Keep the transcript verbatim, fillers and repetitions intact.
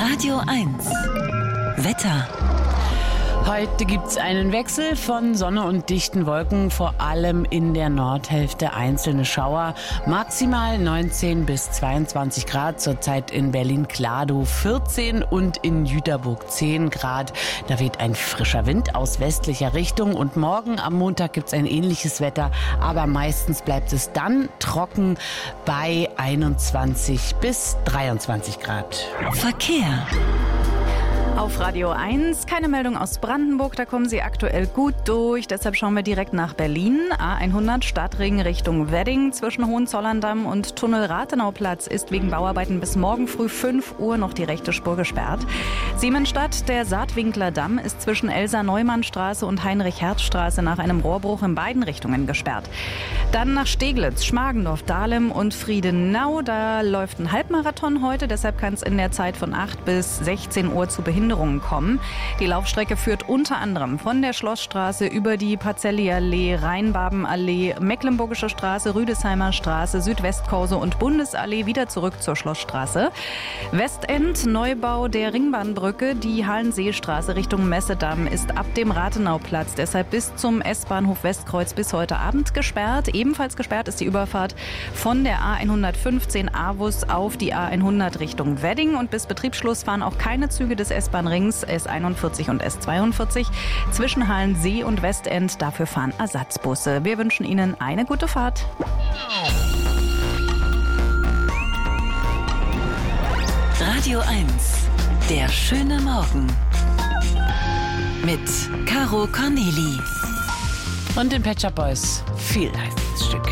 Radio eins. Wetter. Heute gibt es einen Wechsel von Sonne und dichten Wolken, vor allem in der Nordhälfte einzelne Schauer. Maximal neunzehn bis zweiundzwanzig Grad, zurzeit in Berlin-Kladow vierzehn und in Jüterburg zehn Grad. Da weht ein frischer Wind aus westlicher Richtung und morgen am Montag gibt es ein ähnliches Wetter, aber meistens bleibt es dann trocken bei einundzwanzig bis dreiundzwanzig Grad. Verkehr. Auf Radio eins, keine Meldung aus Brandenburg, da kommen Sie aktuell gut durch. Deshalb schauen wir direkt nach Berlin. A hundert Stadtring Richtung Wedding zwischen Hohenzollern-Damm und Tunnel-Rathenauplatz ist wegen Bauarbeiten bis morgen früh fünf Uhr noch die rechte Spur gesperrt. Siemensstadt, der Saatwinkler-Damm ist zwischen Elsa-Neumann-Straße und Heinrich-Herz-Straße nach einem Rohrbruch in beiden Richtungen gesperrt. Dann nach Steglitz, Schmargendorf, Dahlem und Friedenau. Da läuft ein Halbmarathon heute, deshalb kann es in der Zeit von acht bis sechzehn Uhr zu Behinderungen kommen. Die Laufstrecke führt unter anderem von der Schlossstraße über die Pacelli-Allee, Rheinbabenallee, Mecklenburgische Straße, Rüdesheimer Straße, Südwestkorso und Bundesallee wieder zurück zur Schlossstraße. Westend, Neubau der Ringbahnbrücke, die Hallenseestraße Richtung Messedamm ist ab dem Rathenauplatz deshalb bis zum S-Bahnhof Westkreuz bis heute Abend gesperrt. Ebenfalls gesperrt ist die Überfahrt von der A hundertfünfzehn Avus auf die A hundert Richtung Wedding und bis Betriebsschluss fahren auch keine Züge des S-Bahn-Rings S einundvierzig und S zweiundvierzig zwischen Hallensee und Westend. Dafür fahren Ersatzbusse. Wir wünschen Ihnen eine gute Fahrt. Radio eins. Der schöne Morgen. Mit Caro Corneli. Und den Pet Shop Boys. Viel heißt das Stück.